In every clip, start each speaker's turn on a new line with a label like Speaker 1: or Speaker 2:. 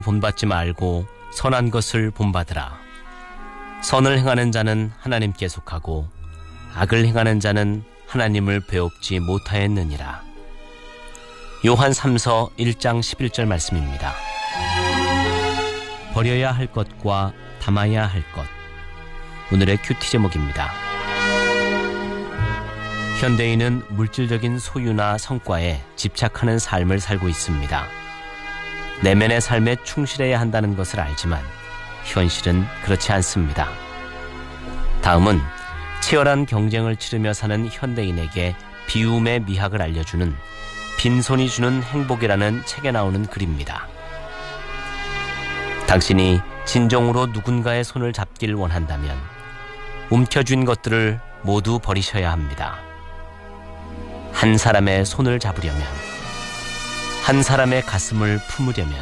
Speaker 1: 본받지 말고 선한 것을 본받으라. 선을 행하는 자는 하나님께 속하고 악을 행하는 자는 하나님을 배웁지 못하였느니라. 요한 3서 1장 11절 말씀입니다. 버려야 할 것과 담아야 할 것. 오늘의 큐티 제목입니다. 현대인은 물질적인 소유나 성과에 집착하는 삶을 살고 있습니다. 내면의 삶에 충실해야 한다는 것을 알지만 현실은 그렇지 않습니다. 다음은 치열한 경쟁을 치르며 사는 현대인에게 비움의 미학을 알려주는 빈손이 주는 행복이라는 책에 나오는 글입니다. 당신이 진정으로 누군가의 손을 잡길 원한다면 움켜쥔 것들을 모두 버리셔야 합니다. 한 사람의 손을 잡으려면, 한 사람의 가슴을 품으려면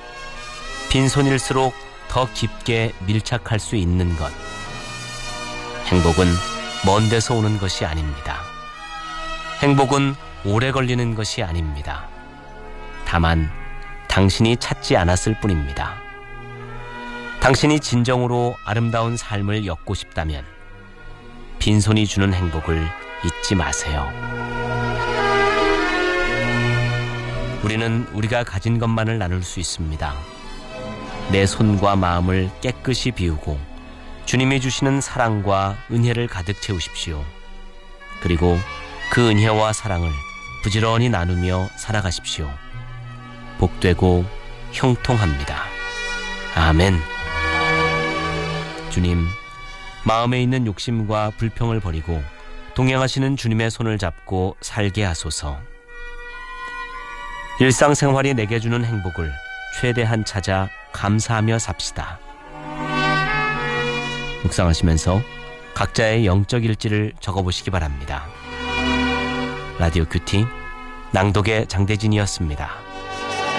Speaker 1: 빈손일수록 더 깊게 밀착할 수 있는 것. 행복은 먼 데서 오는 것이 아닙니다. 행복은 오래 걸리는 것이 아닙니다. 다만 당신이 찾지 않았을 뿐입니다. 당신이 진정으로 아름다운 삶을 엮고 싶다면 빈손이 주는 행복을 잊지 마세요. 우리는 우리가 가진 것만을 나눌 수 있습니다. 내 손과 마음을 깨끗이 비우고 주님이 주시는 사랑과 은혜를 가득 채우십시오. 그리고 그 은혜와 사랑을 부지런히 나누며 살아가십시오. 복되고 형통합니다. 아멘. 주님, 마음에 있는 욕심과 불평을 버리고 동행하시는 주님의 손을 잡고 살게 하소서. 일상생활이 내게 주는 행복을 최대한 찾아 감사하며 삽시다. 묵상하시면서 각자의 영적 일지를 적어보시기 바랍니다. 라디오 큐티 낭독의 장대진이었습니다.